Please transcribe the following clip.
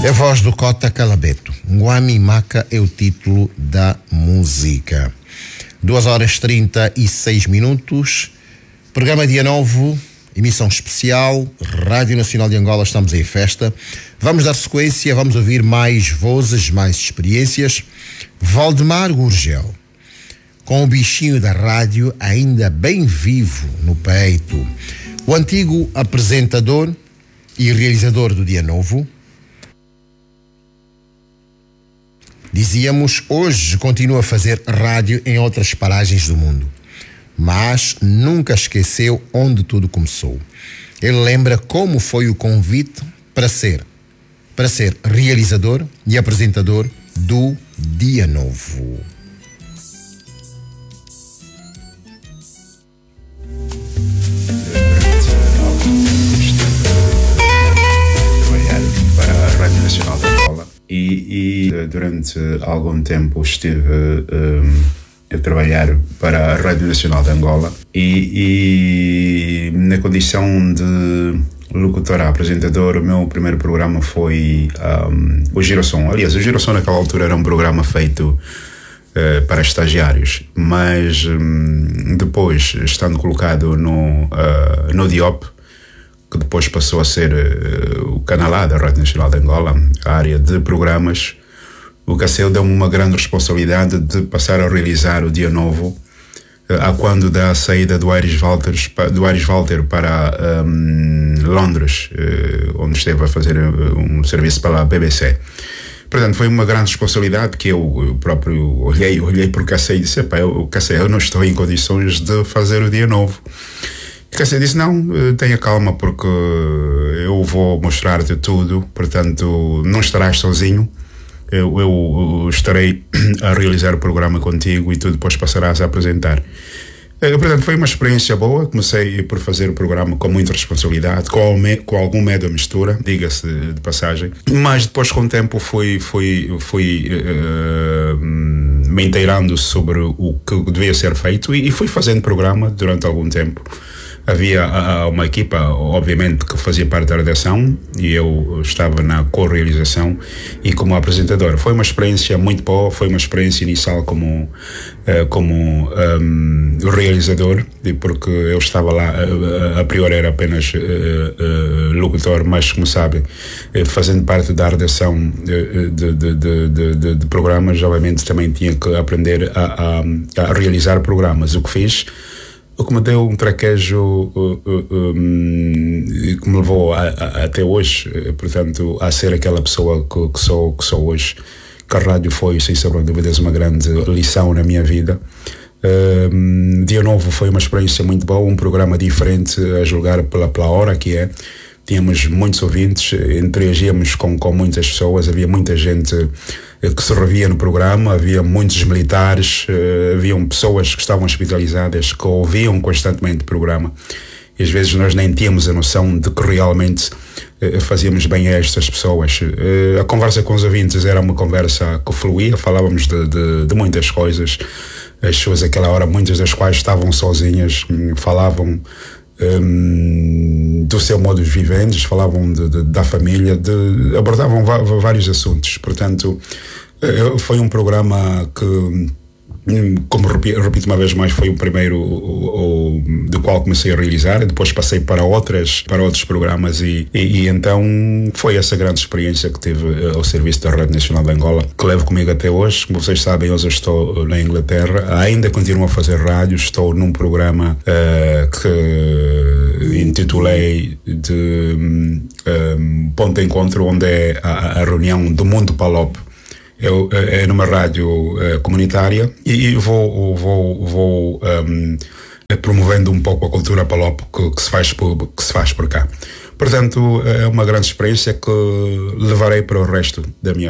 É a voz do Cota Calabeto. Nguami Maka é o título da música. 2h36. Programa Dia Novo, emissão especial, Rádio Nacional de Angola, estamos em festa. Vamos dar sequência, vamos ouvir mais vozes, mais experiências. Valdemar Gurgel, com o bichinho da rádio ainda bem vivo no peito. O antigo apresentador e realizador do Dia Novo. Dizíamos, hoje continua a fazer rádio em outras paragens do mundo, mas nunca esqueceu onde tudo começou. Ele lembra como foi o convite para ser realizador e apresentador do Dia Novo. Trabalhar para a Rádio Nacional de Angola e durante algum tempo estive a trabalhar para a Rádio Nacional de Angola e na condição de locutor apresentador, o meu primeiro programa foi o Girossom. Aliás, o Girossom naquela altura era um programa feito para estagiários, mas depois, estando colocado no Diop, que depois passou a ser o canal A da Rádio Nacional de Angola, a área de programas, o Caceu deu-me uma grande responsabilidade de passar a realizar o Dia Novo, a quando da saída do Aires Walter para Londres, onde esteve a fazer um serviço para a BBC. Portanto, foi uma grande responsabilidade que eu próprio olhei para o Caceu e disse: Caceu, eu não estou em condições de fazer o Dia Novo. E o Caceu disse: não, tenha calma, porque eu vou mostrar-te tudo, portanto, não estarás sozinho. Eu estarei a realizar o programa contigo e tu depois passarás a apresentar. Portanto, foi uma experiência boa. Comecei por fazer o programa com muita responsabilidade, com algum medo à mistura, diga-se de passagem. Mas depois, com o tempo, fui me inteirando sobre o que devia ser feito e fui fazendo programa durante algum tempo. Havia uma equipa, obviamente, que fazia parte da redação e eu estava na co-realização e como apresentador. Foi uma experiência muito boa, foi uma experiência inicial como realizador, porque eu estava lá, a priori era apenas locutor, mas, como sabe, fazendo parte da redação de programas, obviamente também tinha que aprender a realizar programas, o que fiz. O que me deu um traquejo que me levou até hoje, portanto, a ser aquela pessoa que sou hoje. Que a rádio foi, sem sombra de dúvidas, uma grande lição na minha vida. Dia Novo foi uma experiência muito boa, um programa diferente, a julgar pela hora que é. Tínhamos muitos ouvintes, interagíamos com muitas pessoas, havia muita gente que se revia no programa, havia muitos militares, haviam pessoas que estavam hospitalizadas, que ouviam constantemente o programa. E às vezes nós nem tínhamos a noção de que realmente fazíamos bem a estas pessoas. A conversa com os ouvintes era uma conversa que fluía, falávamos de muitas coisas. As pessoas àquela hora, muitas das quais estavam sozinhas, falavam do seu modo de viver, falavam da família, abordavam vários assuntos. Portanto, foi um programa que, como repito uma vez mais, foi o primeiro do qual comecei a realizar. Depois passei para outros programas e então foi essa grande experiência que tive ao serviço da Rádio Nacional de Angola, que levo comigo até hoje. Como vocês sabem, hoje eu estou na Inglaterra, ainda continuo a fazer rádio, estou num programa que intitulei de Ponto de Encontro, onde é a reunião do Mundo Palop. É numa rádio comunitária e vou promovendo um pouco a cultura Palop que se faz por cá. Portanto, é uma grande experiência que levarei para o resto da minha